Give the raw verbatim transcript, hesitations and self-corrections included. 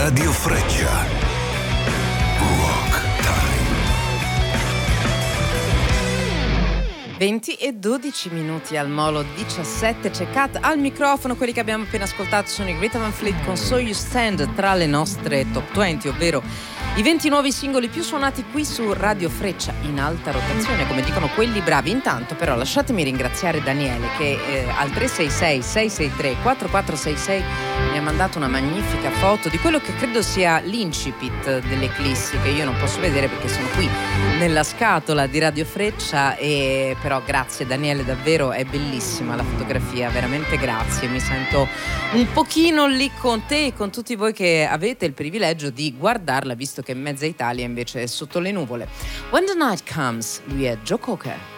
Radio Freccia. Rock Time. venti e dodici minuti al Molo diciassette. C'è Kat al microfono. Quelli che abbiamo appena ascoltato sono i Greta Van Fleet con So You Stand tra le nostre top venti, ovvero i venti nuovi singoli più suonati qui su Radio Freccia in alta rotazione, come dicono quelli bravi. Intanto però lasciatemi ringraziare Daniele che eh, al tre sei sei sei sei tre quattro quattro sei sei mi ha mandato una magnifica foto di quello che credo sia l'incipit dell'Eclissi, che io non posso vedere perché sono qui nella scatola di Radio Freccia, e però grazie Daniele, davvero è bellissima la fotografia, veramente grazie. Mi sento un pochino lì con te e con tutti voi che avete il privilegio di guardarla, visto che mezza Italia invece è sotto le nuvole. When the Night Comes, lui è Joe Cocker.